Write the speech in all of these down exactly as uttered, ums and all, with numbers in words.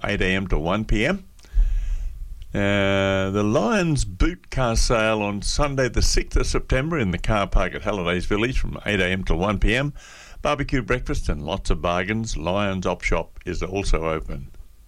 eight a.m. to one p.m. Uh, the Lions Boot Car Sale on Sunday the sixth of September in the car park at Hallidays Village from eight a.m. to one p.m. Barbecue breakfast and lots of bargains. Lions Op Shop is also open.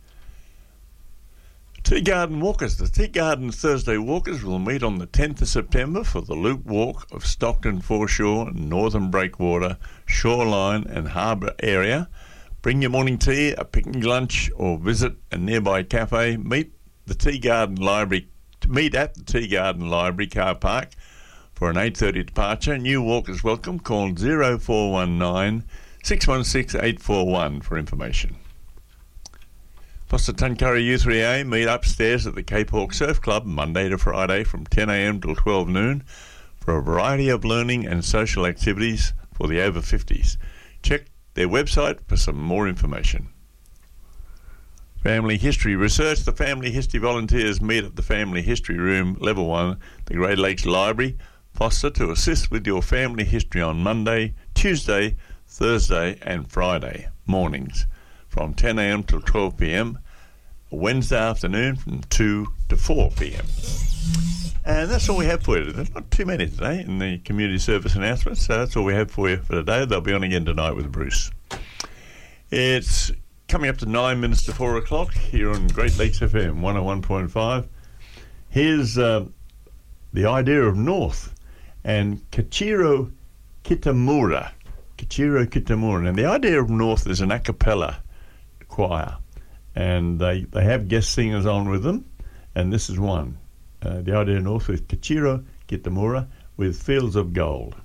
Tea Garden Walkers. The Tea Garden Thursday Walkers will meet on the tenth of September for the Loop Walk of Stockton Foreshore, Northern Breakwater, Shoreline and Harbour area. Bring your morning tea, a picnic lunch or visit a nearby cafe. Meet the Tea Garden Library. Meet at the Tea Garden Library car park for an eight thirty departure. New walkers welcome. Call zero four one nine, six one six, eight four one for information. Foster Tuncurry U three A meet upstairs at the Cape Hawk Surf Club Monday to Friday from ten a.m. till twelve noon for a variety of learning and social activities for the over fifties. Check their website for some more information. Family History Research. The Family History Volunteers meet at the Family History Room, Level one, the Great Lakes Library, Foster, to assist with your family history on Monday, Tuesday, Thursday and Friday mornings from ten a.m. till twelve p.m, Wednesday afternoon from two to four p.m. And that's all we have for you today. Not too many today in the community service announcements, so that's all we have for you for today. They'll be on again tonight with Bruce. It's coming up to nine minutes to four o'clock here on Great Lakes F M one oh one point five. Here's uh, the idea of North and Kachiro Kitamura. Kachiro Kitamura. And the idea of North is an a cappella choir, and they, they have guest singers on with them, and this is one. Uh, the idea of North with Kachiro Kitamura with Fields of Gold.